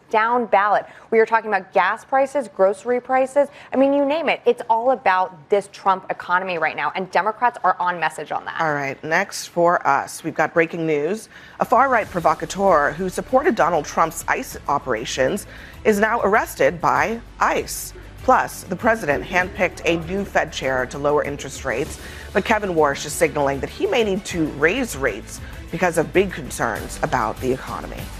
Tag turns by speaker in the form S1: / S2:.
S1: down ballot. We are talking about gas prices, grocery prices. I mean, you name it. It's all about this Trump economy right now, and Democrats are on message on that.
S2: All right, next for us, we've got breaking news. A far-right provocateur who supported Donald Trump's ICE operations is now arrested by ICE. Plus, the president handpicked a new Fed chair to lower interest rates, but Kevin Warsh is signaling that he may need to raise rates because of big concerns about the economy.